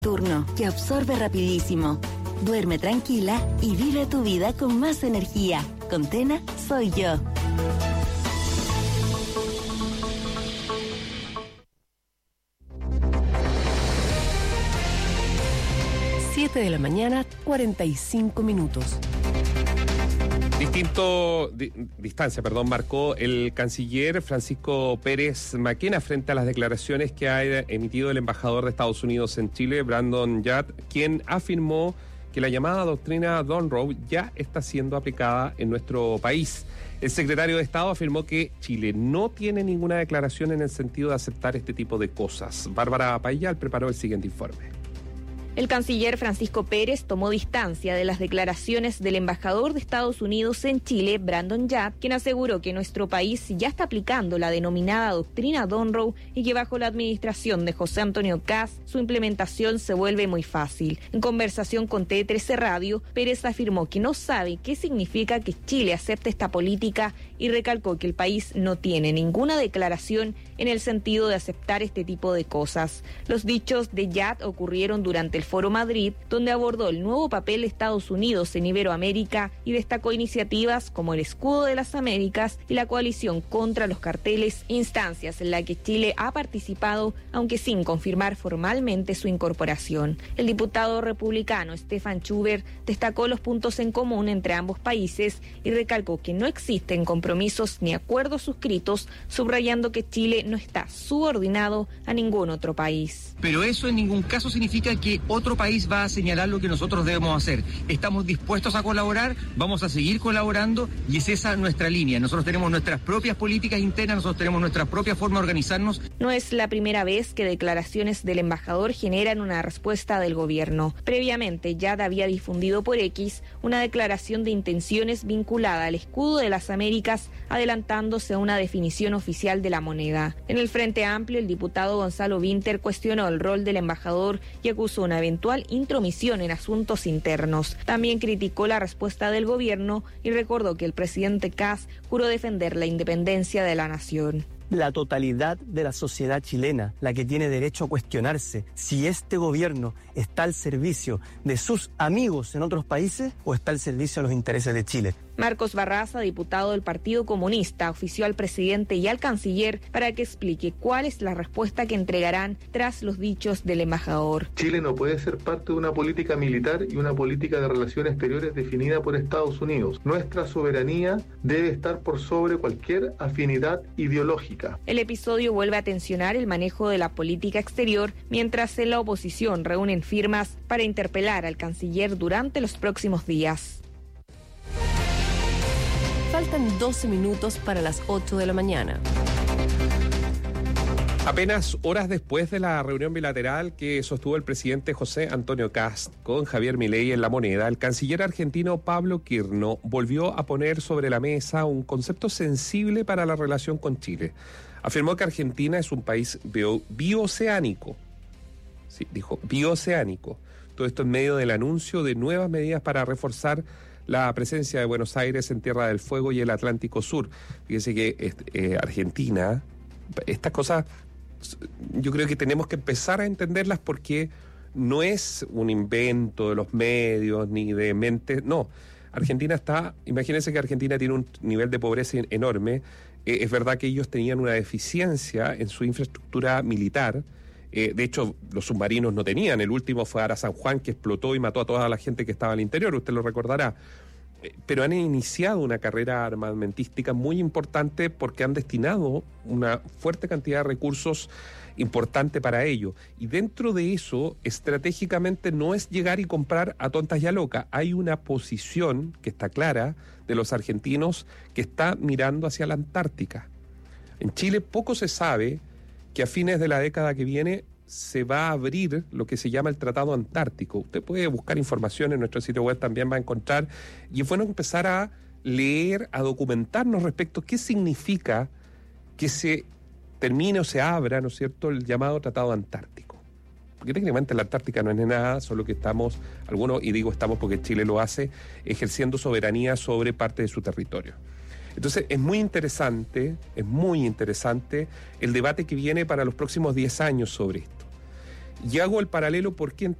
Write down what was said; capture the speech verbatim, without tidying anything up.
Turno, que absorbe rapidísimo. Duerme tranquila y vive tu vida con más energía. Con Tena, soy yo. siete de la mañana, cuarenta y cinco minutos. Distinto di, distancia, perdón, marcó el canciller Francisco Pérez Maquena frente a las declaraciones que ha emitido el embajador de Estados Unidos en Chile, Brandon Yat, quien afirmó que la llamada doctrina Monroe ya está siendo aplicada en nuestro país. El secretario de Estado afirmó que Chile no tiene ninguna declaración en el sentido de aceptar este tipo de cosas. Bárbara Payal preparó el siguiente informe. El canciller Francisco Pérez tomó distancia de las declaraciones del embajador de Estados Unidos en Chile, Brandon Yat, quien aseguró que nuestro país ya está aplicando la denominada doctrina Monroe y que bajo la administración de José Antonio Kast su implementación se vuelve muy fácil. En conversación con T trece Radio, Pérez afirmó que no sabe qué significa que Chile acepte esta política y recalcó que el país no tiene ninguna declaración en el sentido de aceptar este tipo de cosas. Los dichos de Yat ocurrieron durante el Foro Madrid, donde abordó el nuevo papel de Estados Unidos en Iberoamérica y destacó iniciativas como el Escudo de las Américas y la coalición contra los carteles, instancias en las que Chile ha participado, aunque sin confirmar formalmente su incorporación. El diputado republicano Stefan Schubert destacó los puntos en común entre ambos países y recalcó que no existen compromisos ni acuerdos suscritos, subrayando que Chile no está subordinado a ningún otro país. Pero eso en ningún caso significa que otro país va a señalar lo que nosotros debemos hacer. Estamos dispuestos a colaborar, vamos a seguir colaborando y es esa nuestra línea. Nosotros tenemos nuestras propias políticas internas, nosotros tenemos nuestra propia forma de organizarnos. No es la primera vez que declaraciones del embajador generan una respuesta del gobierno. Previamente, Yat había difundido por X una declaración de intenciones vinculada al Escudo de las Américas, adelantándose a una definición oficial de la moneda. En el Frente Amplio, el diputado Gonzalo Vinter cuestionó el rol del embajador y acusó una eventual intromisión en asuntos internos. También criticó la respuesta del gobierno y recordó que el presidente Kast juró defender la independencia de la nación. La totalidad de la sociedad chilena, la que tiene derecho a cuestionarse si este gobierno está al servicio de sus amigos en otros países o está al servicio de los intereses de Chile. Marcos Barraza, diputado del Partido Comunista, ofició al presidente y al canciller para que explique cuál es la respuesta que entregarán tras los dichos del embajador. Chile no puede ser parte de una política militar y una política de relaciones exteriores definida por Estados Unidos. Nuestra soberanía debe estar por sobre cualquier afinidad ideológica. El episodio vuelve a tensionar el manejo de la política exterior, mientras en la oposición reúnen firmas para interpelar al canciller durante los próximos días. Faltan doce minutos para las ocho de la mañana. Apenas horas después de la reunión bilateral que sostuvo el presidente José Antonio Kast con Javier Milei en La Moneda, el canciller argentino Pablo Kirno volvió a poner sobre la mesa un concepto sensible para la relación con Chile. Afirmó que Argentina es un país bio, bioceánico. Sí, dijo bioceánico. Todo esto en medio del anuncio de nuevas medidas para reforzar la presencia de Buenos Aires en Tierra del Fuego y el Atlántico Sur. Fíjese que eh, Argentina, estas cosas, yo creo que tenemos que empezar a entenderlas porque no es un invento de los medios ni de mentes, no. Argentina está, imagínense que Argentina tiene un nivel de pobreza enorme. Eh, es verdad que ellos tenían una deficiencia en su infraestructura militar. Eh, de hecho, los submarinos no tenían. El último fue Ara San Juan, que explotó y mató a toda la gente que estaba al interior, usted lo recordará. Eh, pero han iniciado una carrera armamentística muy importante porque han destinado una fuerte cantidad de recursos importante para ello. Y dentro de eso, estratégicamente no es llegar y comprar a tontas y a locas. Hay una posición que está clara de los argentinos que está mirando hacia la Antártica. En Chile poco se sabe que a fines de la década que viene se va a abrir lo que se llama el Tratado Antártico. Usted puede buscar información en nuestro sitio web, también va a encontrar, y es bueno empezar a leer, a documentarnos respecto a qué significa que se termine o se abra, ¿no es cierto?, el llamado Tratado Antártico. Porque técnicamente la Antártica no es nada, solo que estamos, algunos, y digo estamos porque Chile lo hace, ejerciendo soberanía sobre parte de su territorio. Entonces es muy interesante, es muy interesante el debate que viene para los próximos diez años sobre esto. Y hago el paralelo porque en